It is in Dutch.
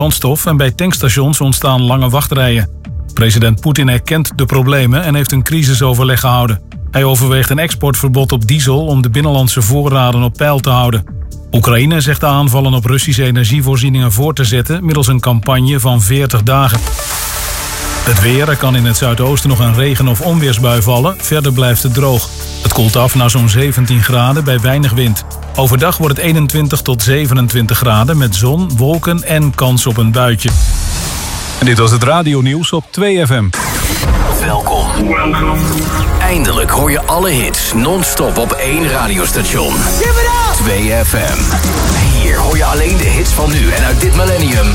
brandstof en bij tankstations ontstaan lange wachtrijen. President Poetin erkent de problemen en heeft een crisisoverleg gehouden. Hij overweegt een exportverbod op diesel om de binnenlandse voorraden op peil te houden. Oekraïne zegt de aanvallen op Russische energievoorzieningen voor te zetten middels een campagne van 40 dagen. Het weer, er kan in het zuidoosten nog een regen- of onweersbui vallen. Verder blijft het droog. Het koelt af naar zo'n 17 graden bij weinig wind. Overdag wordt het 21 tot 27 graden met zon, wolken en kans op een buitje. En dit was het radionieuws op 2FM. Welkom. Eindelijk hoor je alle hits non-stop op één radiostation. 2FM. Hier hoor je alleen de hits van nu en uit dit millennium.